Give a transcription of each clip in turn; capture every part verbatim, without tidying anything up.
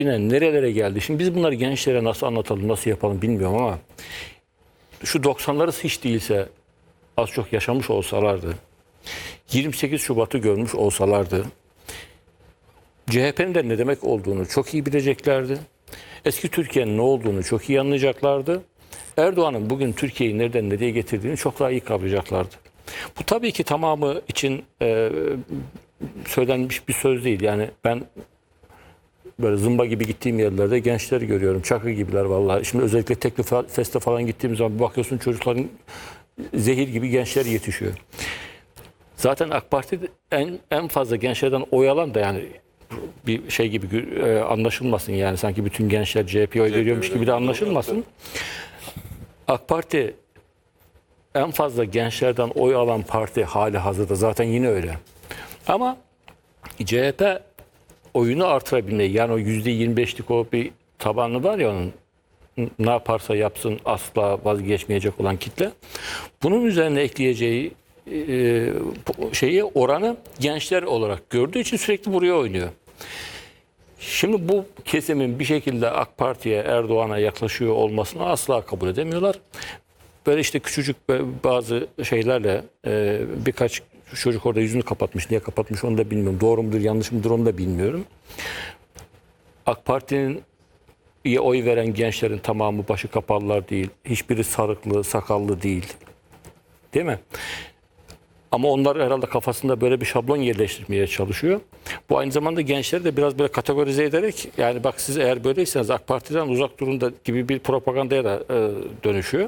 yine nerelere geldi? Şimdi biz bunları gençlere nasıl anlatalım, nasıl yapalım bilmiyorum ama şu doksanları hiç değilse az çok yaşamış olsalardı, yirmi sekiz Şubat'ı görmüş olsalardı, C H P'nin de ne demek olduğunu çok iyi bileceklerdi. Eski Türkiye'nin ne olduğunu çok iyi anlayacaklardı. Erdoğan'ın bugün Türkiye'yi nereden nereye getirdiğini çok daha iyi kavrayacaklardı. Bu tabii ki tamamı için e, söylenmiş bir söz değil. Yani ben böyle zımba gibi gittiğim yerlerde gençleri görüyorum. Çakı gibiler vallahi. Şimdi özellikle Teknofest'e falan gittiğim zaman bakıyorsun çocukların zehir gibi gençler yetişiyor. Zaten AK Parti en en fazla gençlerden oy alan da yani bir şey gibi e, anlaşılmasın yani sanki bütün gençler C H P'ye oy veriyormuş gibi de anlaşılmasın. AK Parti en fazla gençlerden oy alan parti hali hazırda zaten yine öyle. Ama C H P oyunu artırabilmeyi yani o yüzde yirmi beşlik o bir tabanı var ya onun ne yaparsa yapsın asla vazgeçmeyecek olan kitle. Bunun üzerine ekleyeceği e, şeyi oranı gençler olarak gördüğü için sürekli buraya oynuyor. Şimdi bu kesimin bir şekilde AK Parti'ye, Erdoğan'a yaklaşıyor olmasını asla kabul edemiyorlar. Böyle işte küçücük bazı şeylerle e, birkaç çocuk orada yüzünü kapatmış, niye kapatmış onu da bilmiyorum. Doğru mudur, yanlış mıdır onu da bilmiyorum. AK Parti'nin iyi oy veren gençlerin tamamı başı kapalılar değil. Hiçbiri sarıklı, sakallı değil. Değil mi? Ama onlar herhalde kafasında böyle bir şablon yerleştirmeye çalışıyor. Bu aynı zamanda gençleri de biraz böyle kategorize ederek yani bak siz eğer böyleyseniz AK Parti'den uzak durun da gibi bir propagandaya da e, dönüşüyor.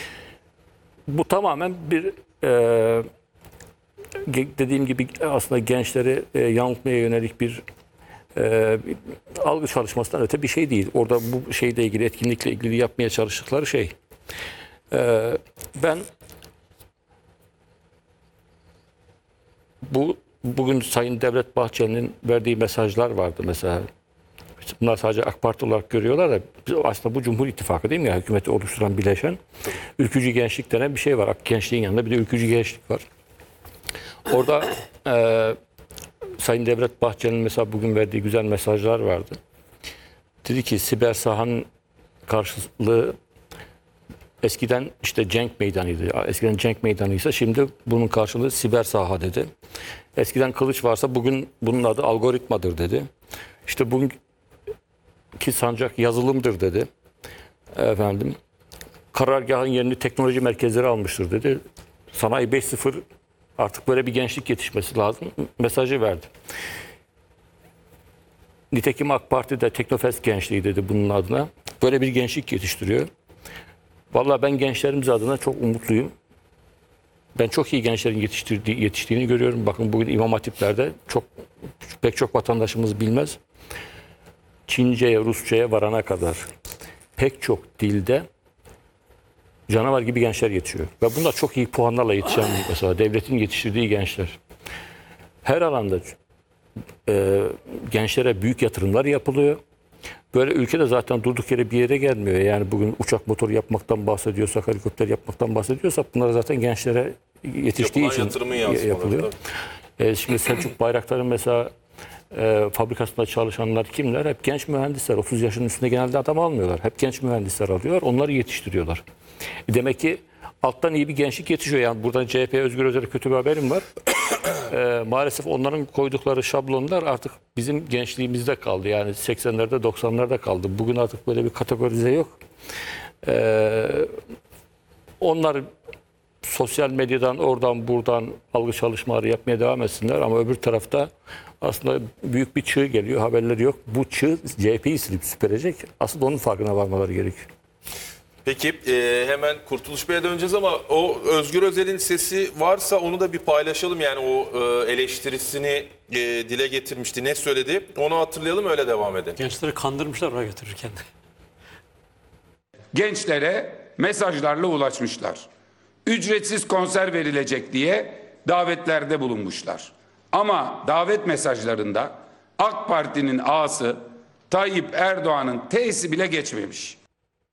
Bu tamamen bir e, dediğim gibi aslında gençleri e, yanıltmaya yönelik bir, e, bir algı çalışmasından öte bir şey değil. Orada bu şeyle ilgili etkinlikle ilgili yapmaya çalıştıkları şey. E, ben bu bugün Sayın Devlet Bahçeli'nin verdiği mesajlar vardı mesela. Bunlar sadece AK Parti olarak görüyorlar da aslında bu Cumhur İttifakı değil mi ya? Hükümeti oluşturan bileşen. Ülkücü gençlik denen bir şey var. Gençliğin yanında bir de ülkücü gençlik var. Orada e, Sayın Devlet Bahçeli'nin mesela bugün verdiği güzel mesajlar vardı. Dedi ki siber sahanın karşılığı eskiden işte cenk meydanıydı. Eskiden cenk meydanıysa şimdi bunun karşılığı siber saha dedi. Eskiden kılıç varsa bugün bunun adı algoritmadır dedi. İşte bugünkü sancak yazılımdır dedi. Efendim karargahın yerini teknoloji merkezleri almıştır dedi. Sanayi beş nokta sıfır artık böyle bir gençlik yetişmesi lazım mesajı verdi. Nitekim AK Parti de Teknofest gençliği dedi bunun adına. Böyle bir gençlik yetiştiriyor. Vallahi ben gençlerimiz adına çok umutluyum. Ben çok iyi gençlerin yetiştirdiği, yetiştiğini görüyorum. Bakın bugün İmam Hatipler'de çok pek çok vatandaşımız bilmez. Çince'ye, Rusça'ya varana kadar pek çok dilde canavar gibi gençler yetişiyor. Ve bunlar çok iyi puanlarla yetişen mesela devletin yetiştirdiği gençler. Her alanda e, gençlere büyük yatırımlar yapılıyor. Böyle ülkede zaten durduk yere bir yere gelmiyor. Yani bugün uçak motoru yapmaktan bahsediyorsak, helikopter yapmaktan bahsediyorsak bunlar zaten gençlere yetiştiği Yapılan için yapılıyor. E, şimdi Selçuk Bayraktar'ın mesela e, fabrikasında çalışanlar kimler? Hep genç mühendisler. otuz yaşının üstünde genelde adam almıyorlar. Hep genç mühendisler alıyorlar. Onları yetiştiriyorlar. E, demek ki alttan iyi bir gençlik yetişiyor. Yani buradan C H P Özgür Özel'e kötü bir haberim var. E, maalesef onların koydukları şablonlar artık bizim gençliğimizde kaldı. Yani seksenlerde doksanlarda kaldı. Bugün artık böyle bir kategorize yok. E, onlar sosyal medyadan oradan buradan algı çalışmaları yapmaya devam etsinler. Ama öbür tarafta aslında büyük bir çığ geliyor. Haberleri yok. Bu çığ C H P'yi silip süpürecek. Aslında onun farkına varmaları gerekiyor. Peki e, hemen Kurtuluş Bey'e döneceğiz ama o Özgür Özel'in sesi varsa onu da bir paylaşalım. Yani o e, eleştirisini e, dile getirmişti. Ne söyledi? Onu hatırlayalım öyle devam edelim. Gençleri kandırmışlar oraya götürürken. Gençlere mesajlarla ulaşmışlar. Ücretsiz konser verilecek diye davetlerde bulunmuşlar. Ama davet mesajlarında AK Parti'nin A'sı Tayyip Erdoğan'ın T'si bile geçmemiş.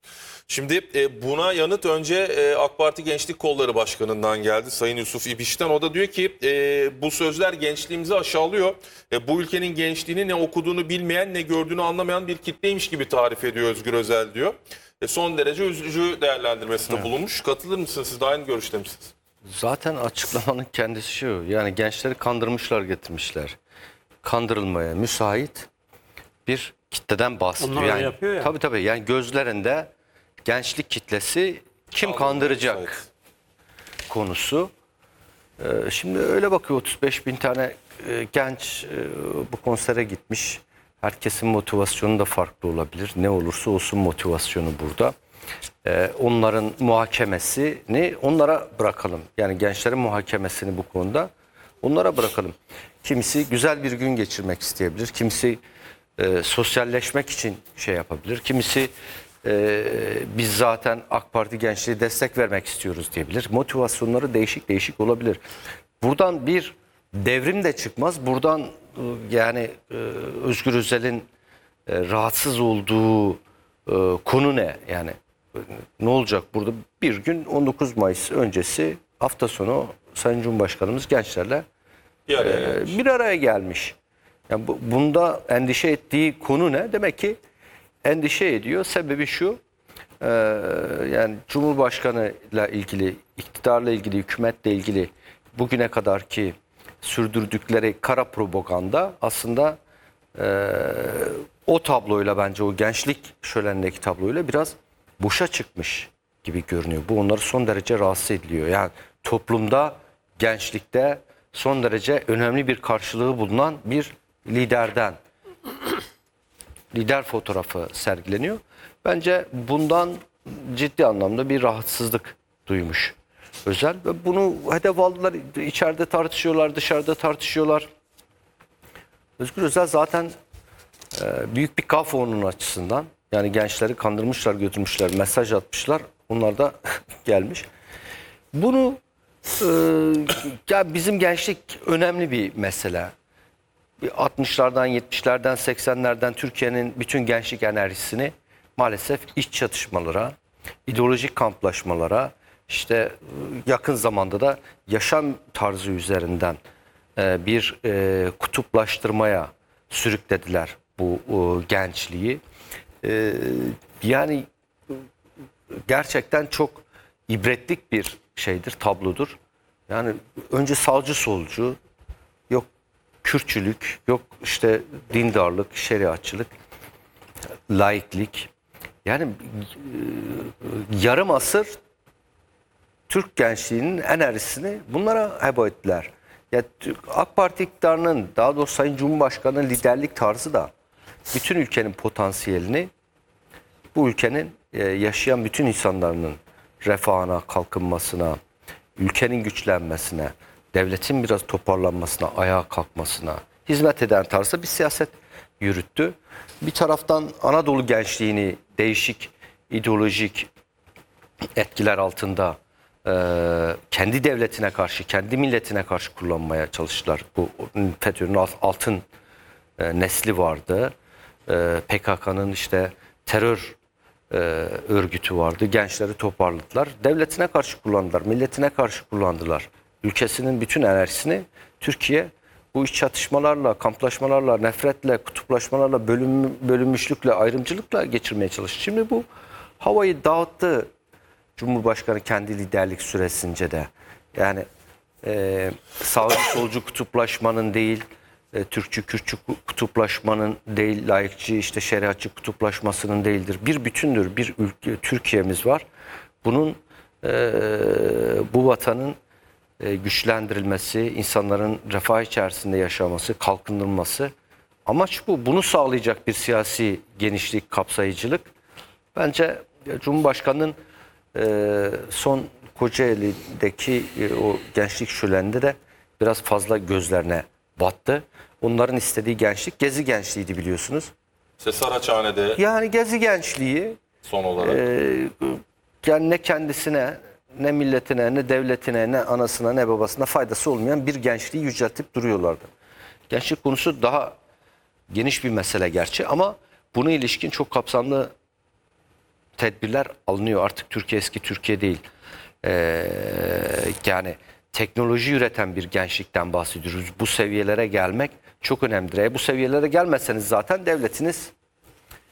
Şimdi e, buna yanıt önce e, AK Parti Gençlik Kolları Başkanı'ndan geldi, Sayın Yusuf İbiş'ten. O da diyor ki e, bu sözler gençliğimizi aşağılıyor. E, bu ülkenin gençliğini ne okuduğunu bilmeyen ne gördüğünü anlamayan bir kitleymiş gibi tarif ediyor Özgür Özel diyor. E, son derece üzücü değerlendirmesinde evet. bulunmuş. Katılır mısınız? Siz de aynı görüşte misiniz? Zaten açıklamanın kendisi şu. Yani gençleri kandırmışlar, getirmişler. Kandırılmaya müsait bir kitleden bahsediyor. Onlar yani, yapıyor ya. Tabii tabii. Yani gözlerinde gençlik kitlesi kim Anladım, kandıracak müsait. konusu. Ee, şimdi öyle bakıyor, otuz beş bin tane e, genç e, bu konsere gitmiş. Herkesin motivasyonu da farklı olabilir. Ne olursa olsun motivasyonu burada. Ee, onların muhakemesini onlara bırakalım. Yani gençlerin muhakemesini bu konuda onlara bırakalım. Kimisi güzel bir gün geçirmek isteyebilir. Kimisi e, sosyalleşmek için şey yapabilir. Kimisi e, biz zaten AK Parti gençliğe destek vermek istiyoruz diyebilir. Motivasyonları değişik değişik olabilir. Buradan bir devrim de çıkmaz. Buradan e, yani e, Özgür Özel'in e, rahatsız olduğu e, konu ne? Yani ne olacak burada? Bir gün on dokuz Mayıs öncesi hafta sonu Sayın Cumhurbaşkanımız gençlerle Bir araya, e, gelmiş. bir araya gelmiş. Yani bu, bunda endişe ettiği konu ne? Demek ki endişe ediyor. Sebebi şu, e, yani Cumhurbaşkanı ile ilgili, iktidarla ilgili, hükümetle ilgili bugüne kadar ki sürdürdükleri kara propaganda aslında e, o tabloyla, bence o gençlik şölenindeki tabloyla biraz boşa çıkmış gibi görünüyor. Bu onları son derece rahatsız ediliyor. Yani toplumda, gençlikte son derece önemli bir karşılığı bulunan bir liderden lider fotoğrafı sergileniyor. Bence bundan ciddi anlamda bir rahatsızlık duymuş Özel ve bunu hedef aldılar. İçeride tartışıyorlar, dışarıda tartışıyorlar. Özgür Özel zaten e, büyük bir kafa onun açısından. Yani gençleri kandırmışlar, götürmüşler, mesaj atmışlar. Onlar da gelmiş. Bunu e, ya bizim gençlik önemli bir mesele. altmışlardan, yetmişlerden, seksenlerden Türkiye'nin bütün gençlik enerjisini maalesef iç çatışmalara, ideolojik kamplaşmalara, işte yakın zamanda da yaşam tarzı üzerinden e, bir e, kutuplaştırmaya sürüklediler bu e, gençliği. E, yani gerçekten çok ibretlik bir şeydir, tablodur. Yani önce sağcı solcu, yok Kürtçülük, yok işte dindarlık, şeriatçılık, laiklik. Yani e, yarım asır Türk gençliğinin enerjisini bunlara heba ettiler. Ya, AK Parti iktidarının, daha doğrusu Sayın Cumhurbaşkanı'nın liderlik tarzı da bütün ülkenin potansiyelini, bu ülkenin e, yaşayan bütün insanların refahına, kalkınmasına, ülkenin güçlenmesine, devletin biraz toparlanmasına, ayağa kalkmasına hizmet eden tarzda bir siyaset yürüttü. Bir taraftan Anadolu gençliğini değişik ideolojik etkiler altında e, kendi devletine karşı, kendi milletine karşı kullanmaya çalıştılar. Bu FETÖ'nün altın e, nesli vardı. E, P K K'nın işte terör e, örgütü vardı. Gençleri toparladılar. Devletine karşı kullandılar, milletine karşı kullandılar. Ülkesinin bütün enerjisini Türkiye bu iç çatışmalarla, kamplaşmalarla, nefretle, kutuplaşmalarla, bölüm, bölünmüşlükle, ayrımcılıkla geçirmeye çalıştı. Şimdi bu havayı dağıttı Cumhurbaşkanı kendi liderlik süresince de. Yani e, sağcı solcu kutuplaşmanın değil, e, Türkçü Kürtçü kutuplaşmanın değil, laikçi işte şeriatçı kutuplaşmasının değildir. Bir bütündür, bir ülke, Türkiye'miz var. Bunun e, bu vatanın e, güçlendirilmesi, insanların refah içerisinde yaşaması, kalkındırılması. Amaç bu. Bunu sağlayacak bir siyasi genişlik, kapsayıcılık. Bence Cumhurbaşkanı'nın e, son Kocaeli'deki e, o gençlik şöleninde de biraz fazla gözlerine battı. Onların istediği gençlik gezi gençliğiydi, biliyorsunuz. İşte Saraçhane'de Yani gezi gençliği son olarak. e, yani ne kendisine, ne milletine, ne devletine, ne anasına, ne babasına faydası olmayan bir gençliği yüceltip duruyorlardı. Gençlik konusu daha geniş bir mesele gerçi ama buna ilişkin çok kapsamlı tedbirler alınıyor. Artık Türkiye eski Türkiye değil. Ee, yani teknoloji üreten bir gençlikten bahsediyoruz. Bu seviyelere gelmek çok önemlidir. Eğer bu seviyelere gelmezseniz zaten devletiniz